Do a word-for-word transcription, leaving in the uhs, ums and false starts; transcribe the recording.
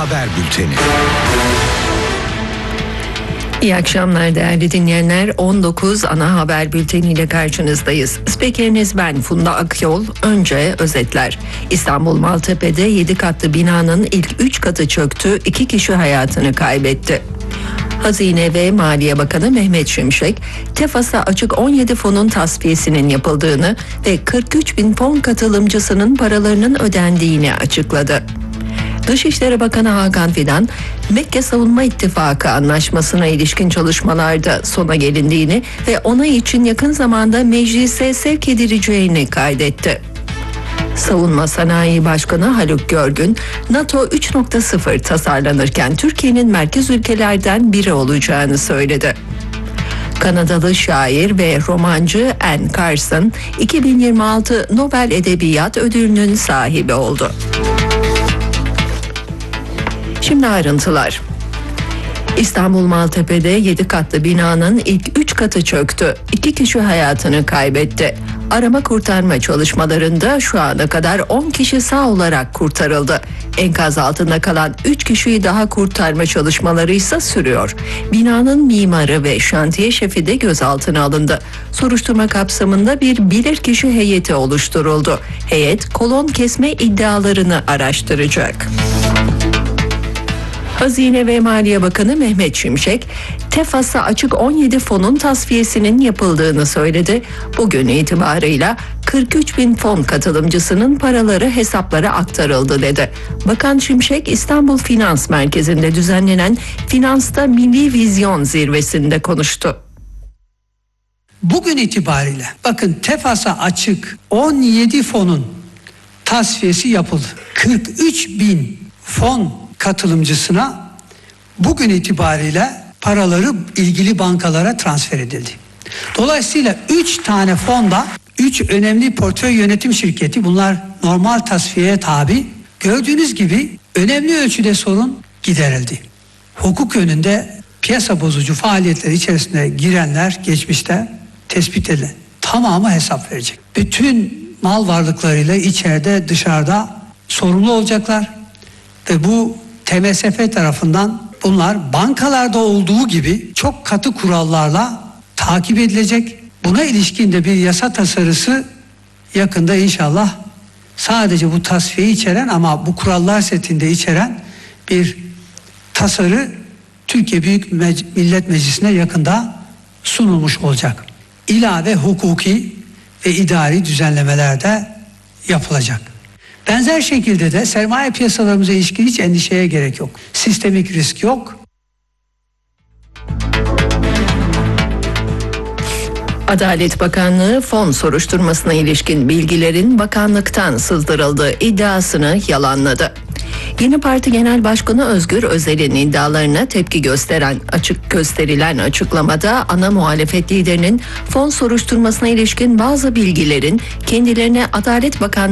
haber bülteni. İyi akşamlar değerli dinleyenler. on dokuz ana haber bülteniyle karşınızdayız. Spikeriniz ben Funda Akyol. Önce özetler. İstanbul Maltepe'de yedi katlı binanın ilk üç katı çöktü. iki kişi hayatını kaybetti. Hazine ve Maliye Bakanı Mehmet Şimşek, TEFAS'a açık on yedi fonun tasfiyesinin yapıldığını ve kırk üç bin fon katılımcısının paralarının ödendiğini açıkladı. Dışişleri Bakanı Hakan Fidan, Mekke Savunma İttifakı anlaşmasına ilişkin çalışmalarda sona gelindiğini ve onay için yakın zamanda meclise sevk edileceğini kaydetti. Savunma Sanayi Başkanı Haluk Görgün, NATO üç nokta sıfır tasarlanırken Türkiye'nin merkez ülkelerden biri olacağını söyledi. Kanadalı şair ve romancı Anne Carson, iki bin yirmi altı Nobel Edebiyat Ödülü'nün sahibi oldu. Şimdi ayrıntılar. İstanbul Maltepe'de yedi katlı binanın ilk üç katı çöktü. iki kişi hayatını kaybetti. Arama kurtarma çalışmalarında şu ana kadar on kişi sağ olarak kurtarıldı. Enkaz altında kalan üç kişiyi daha kurtarma çalışmaları ise sürüyor. Binanın mimarı ve şantiye şefi de gözaltına alındı. Soruşturma kapsamında bir bilirkişi heyeti oluşturuldu. Heyet kolon kesme iddialarını araştıracak. Hazine ve Maliye Bakanı Mehmet Şimşek, TEFAS'a açık on yedi fonun tasfiyesinin yapıldığını söyledi. Bugün itibarıyla kırk üç bin fon katılımcısının paraları hesaplara aktarıldı dedi. Bakan Şimşek, İstanbul Finans Merkezi'nde düzenlenen Finans'ta Milli Vizyon Zirvesi'nde konuştu. Bugün itibariyle bakın TEFAS'a açık on yedi fonun tasfiyesi yapıldı. kırk üç bin fon katılımcısına bugün itibariyle paraları ilgili bankalara transfer edildi. Dolayısıyla üç tane fonda üç önemli portföy yönetim şirketi, bunlar normal tasfiyeye tabi. Gördüğünüz gibi önemli ölçüde sorun giderildi. Hukuk yönünde piyasa bozucu faaliyetler içerisine girenler geçmişte tespit edilen tamamı hesap verecek. Bütün mal varlıklarıyla içeride dışarıda sorumlu olacaklar ve bu T M S F tarafından bunlar bankalarda olduğu gibi çok katı kurallarla takip edilecek. Buna ilişkin de bir yasa tasarısı yakında inşallah sadece bu tasfiyeyi içeren ama bu kurallar setinde içeren bir tasarı Türkiye Büyük Millet Meclisi'ne yakında sunulmuş olacak. İlave hukuki ve idari düzenlemeler de yapılacak. Benzer şekilde de sermaye piyasalarımıza ilişkin hiç endişeye gerek yok. Sistemik risk yok. Adalet Bakanlığı fon soruşturmasına ilişkin bilgilerin bakanlıktan sızdırıldığı iddiasını yalanladı. Yeni Parti Genel Başkanı Özgür Özel'in iddialarına tepki gösteren açık gösterilen açıklamada ana muhalefet liderinin fon soruşturmasına ilişkin bazı bilgilerin kendilerine Adalet Bakanlığı